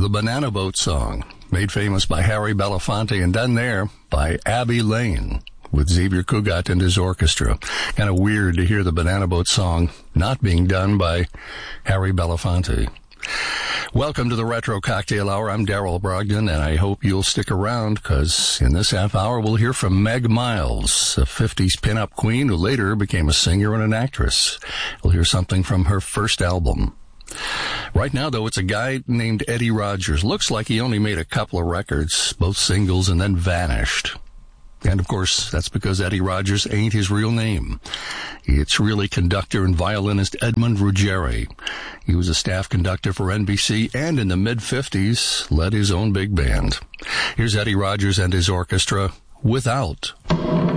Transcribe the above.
The Banana Boat Song, made famous by Harry Belafonte and done there by Abbey Lane with Xavier Cugat and his orchestra. Kind of weird to hear the Banana Boat Song not being done by Harry Belafonte. Welcome to the Retro Cocktail Hour. I'm Darrell Brogdon, and I hope you'll stick around, because in this half hour we'll hear from Meg Miles, a 50s pinup queen who later became a singer and an actress. We'll hear something from her first album. Right now, though, it's a guy named Eddie Rogers. Looks like he only made a couple of records, both singles, and then vanished. And, of course, that's because Eddie Rogers ain't his real name. It's really conductor and violinist Edmund Ruggieri. He was a staff conductor for NBC and in the mid-50s led his own big band. Here's Eddie Rogers and his orchestra, Without.